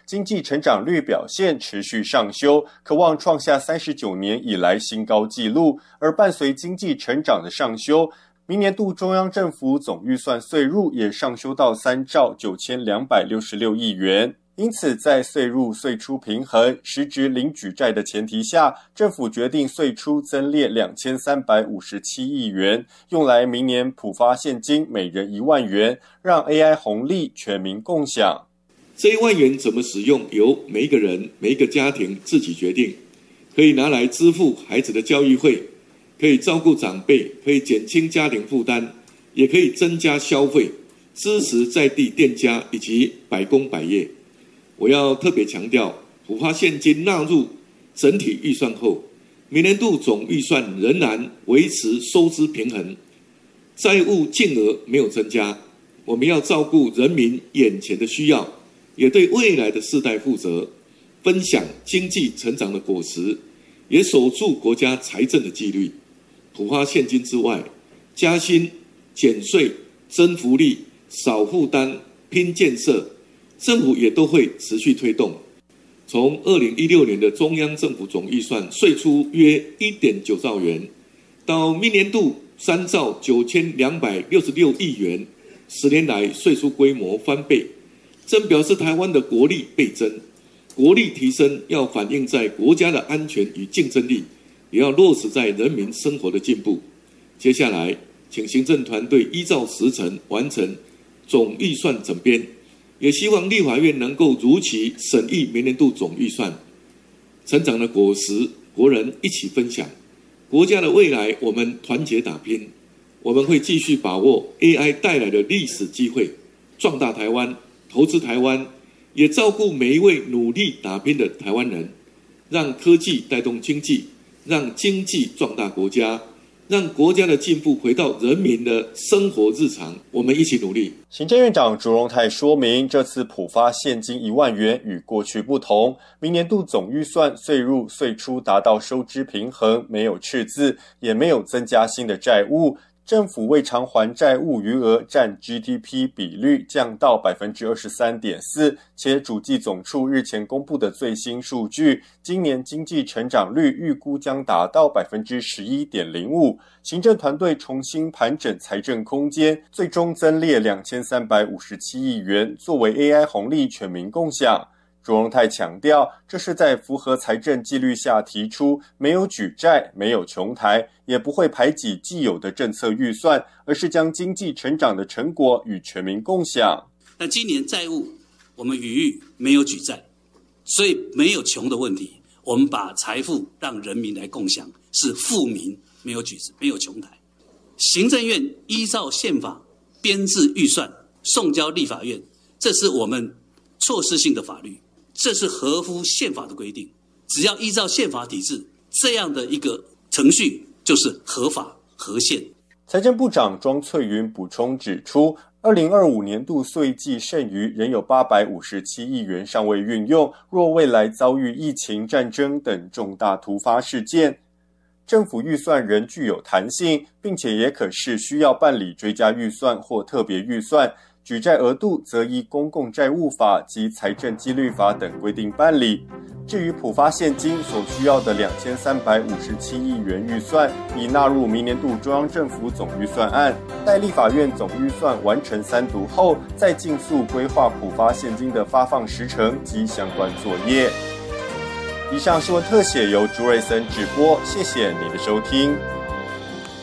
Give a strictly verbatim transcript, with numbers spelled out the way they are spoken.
经济成长率表现持续上修，可望创下三十九年以来新高纪录。而伴随经济成长的上修，明年度中央政府总预算岁入也上修到三兆九千两百六十六亿元。因此，在岁入岁出平衡、实质零举债的前提下，政府决定岁出增列两千三百五十七亿元，用来明年普发现金每人一万元，让 A I 红利全民共享。 这一万元怎么使用，由每一个人、每一个家庭自己决定，可以拿来支付孩子的教育费，可以照顾长辈，可以减轻家庭负担，也可以增加消费，支持在地店家以及百工百业。我要特别强调，普发现金纳入整体预算后，明年度总预算仍然维持收支平衡，债务净额没有增加。我们要照顾人民眼前的需要，也对未来的世代负责，分享经济成长的果实，也守住国家财政的纪律。普发现金之外，加薪、减税、增福利、少负担、拼建设，政府也都会持续推动。从二零一六年的中央政府总预算岁出约 一点九兆元，到明年度三兆九千两百六十六亿元，十年来岁出规模翻倍，正表示台湾的国力倍增。国力提升要反映在国家的安全与竞争力，也要落实在人民生活的进步。接下来，请行政团队依照时程完成总预算整编，也希望立法院能够如期审议明年度总预算。成长的果实，国人一起分享。国家的未来，我们团结打拼。我们会继续把握 A I 带来的历史机会，壮大台湾，投资台湾，也照顾每一位努力打拼的台湾人，让科技带动经济，让经济壮大国家，让国家的进步回到人民的生活日常，我们一起努力。 行政院长卓荣泰说明，这次普发现金一万元与过去不同，明年度总预算岁入岁出达到收支平衡，没有赤字，也没有增加新的债务。政府未偿还债务余额占 G D P 比率降到 百分之二十三点四， 且主计总处日前公布的最新数据，今年经济成长率预估将达到 百分之十一点零五。 行政团队重新盘整财政空间，最终增列两千三百五十七亿元，作为 A I 红利全民共享。卓荣泰强调，这是在符合财政纪律下提出，没有举债，没有穷台，也不会排挤既有的政策预算，而是将经济成长的成果与全民共享。 那今年债务我们余裕没有举债，所以没有穷的问题，我们把财富让人民来共享，是富民没有举没有穷台。行政院依照宪法编制预算送交立法院，这是我们措施性的法律，这是合乎宪法的规定，只要依照宪法体制，这样的一个程序就是合法合宪。 财政部长庄翠云补充指出，二零二五年度岁季剩余仍有八百五十七亿元尚未运用，若未来遭遇疫情、战争等重大突发事件，政府预算仍具有弹性，并且也可视需要办理追加预算或特别预算，举债额度则依公共债务法及财政纪律法等规定办理。至于普发现金所需要的两千三百五十七亿元预算，已纳入明年度中央政府总预算案，待立法院总预算完成三读后，再尽速规划普发现金的发放时程及相关作业。以上新闻特写由朱瑞森直播，谢谢你的收听。